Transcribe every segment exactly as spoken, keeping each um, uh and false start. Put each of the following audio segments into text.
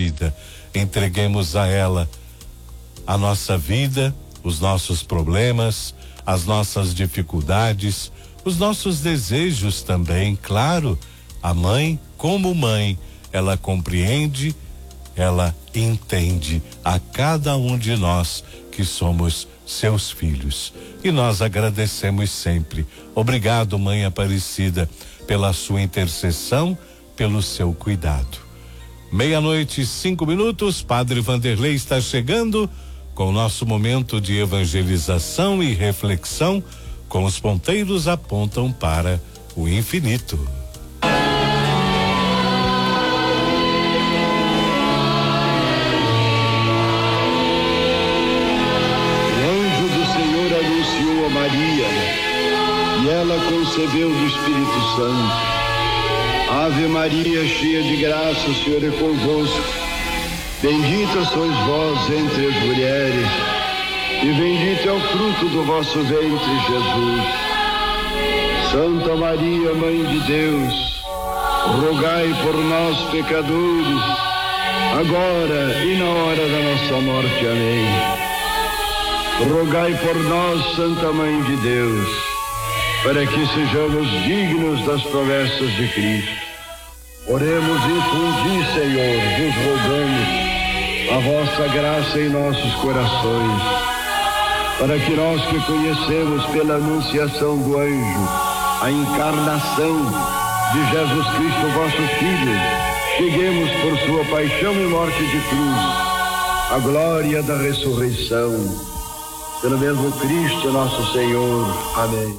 vida. Entreguemos a ela a nossa vida, os nossos problemas, as nossas dificuldades, os nossos desejos também, claro. A mãe, como mãe, ela compreende, ela entende a cada um de nós que somos seus filhos. E nós agradecemos sempre. Obrigado, Mãe Aparecida, pela sua intercessão, pelo seu cuidado. Meia-noite e cinco minutos, Padre Vanderlei está chegando com o nosso momento de evangelização e reflexão, com os ponteiros apontam para o infinito. E ela concebeu do Espírito Santo. Ave Maria, cheia de graça, o Senhor é convosco. Bendita sois vós entre as mulheres, e bendito é o fruto do vosso ventre, Jesus. Santa Maria, Mãe de Deus, rogai por nós, pecadores, agora e na hora da nossa morte. Amém. Rogai por nós, Santa Mãe de Deus, para que sejamos dignos das promessas de Cristo. Oremos e infundi, Senhor, vos rogamos a vossa graça em nossos corações, para que nós que conhecemos pela anunciação do anjo a encarnação de Jesus Cristo, vosso Filho, cheguemos por sua paixão e morte de cruz à glória da ressurreição. Pelo mesmo Cristo nosso Senhor. Amém.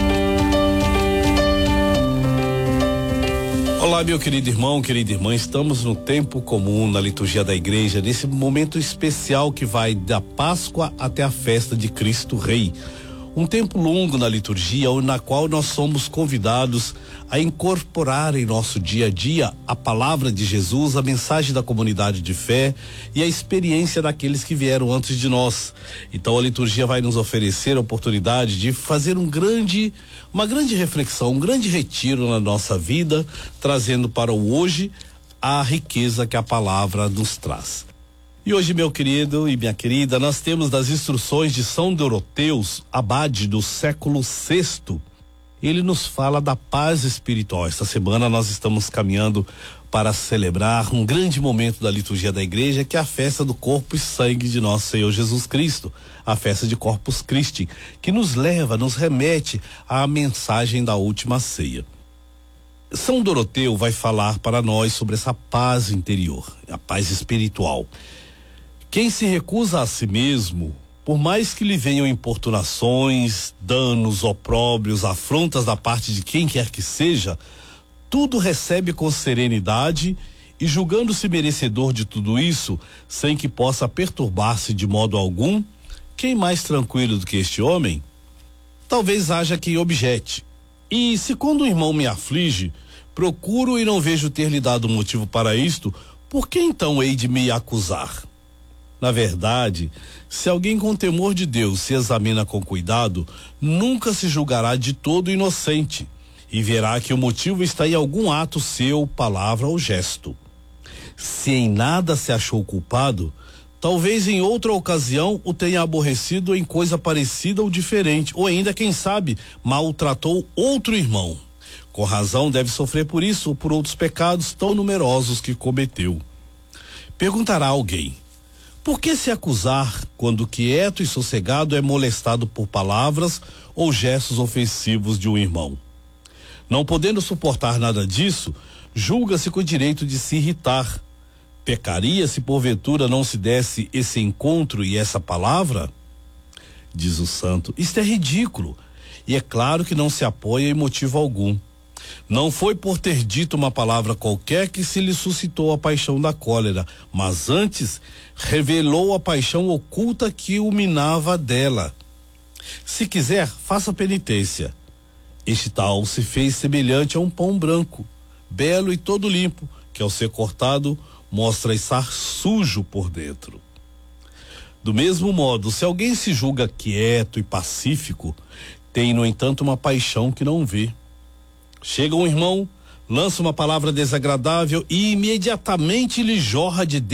Olá, meu querido irmão, querida irmã, estamos no tempo comum na liturgia da igreja, nesse momento especial que vai da Páscoa até a festa de Cristo Rei. Um tempo longo na liturgia, na qual nós somos convidados a incorporar em nosso dia a dia a palavra de Jesus, a mensagem da comunidade de fé e a experiência daqueles que vieram antes de nós. Então a liturgia vai nos oferecer a oportunidade de fazer um grande, uma grande reflexão, um grande retiro na nossa vida, trazendo para o hoje a riqueza que a palavra nos traz. E hoje, meu querido e minha querida, nós temos das instruções de São Doroteus, abade do século sexto. Ele nos fala da paz espiritual. Esta semana nós estamos caminhando para celebrar um grande momento da liturgia da igreja, que é a festa do corpo e sangue de nosso Senhor Jesus Cristo, a festa de Corpus Christi, que nos leva, nos remete à mensagem da última ceia. São Doroteu vai falar para nós sobre essa paz interior, a paz espiritual. Quem se recusa a si mesmo, por mais que lhe venham importunações, danos, opróbrios, afrontas da parte de quem quer que seja, tudo recebe com serenidade e, julgando-se merecedor de tudo isso, sem que possa perturbar-se de modo algum, quem mais tranquilo do que este homem? Talvez haja quem objete. E se quando um irmão me aflige, procuro e não vejo ter lhe dado motivo para isto, por que então hei de me acusar? Na verdade, se alguém com temor de Deus se examina com cuidado, nunca se julgará de todo inocente e verá que o motivo está em algum ato seu, palavra ou gesto. Se em nada se achou culpado, talvez em outra ocasião o tenha aborrecido em coisa parecida ou diferente, ou ainda, quem sabe, maltratou outro irmão. Com razão deve sofrer por isso ou por outros pecados tão numerosos que cometeu. Perguntará alguém: por que se acusar quando quieto e sossegado é molestado por palavras ou gestos ofensivos de um irmão? Não podendo suportar nada disso, julga-se com o direito de se irritar. Pecaria se porventura não se desse esse encontro e essa palavra? Diz o santo, isto é ridículo, e é claro que não se apoia em motivo algum. Não foi por ter dito uma palavra qualquer que se lhe suscitou a paixão da cólera, mas antes revelou a paixão oculta que o minava dela. Se quiser, faça penitência. Este tal se fez semelhante a um pão branco, belo e todo limpo, que ao ser cortado mostra estar sujo por dentro. Do mesmo modo, se alguém se julga quieto e pacífico, tem, no entanto, uma paixão que não vê. Chega um irmão, lança uma palavra desagradável e imediatamente lhe jorra de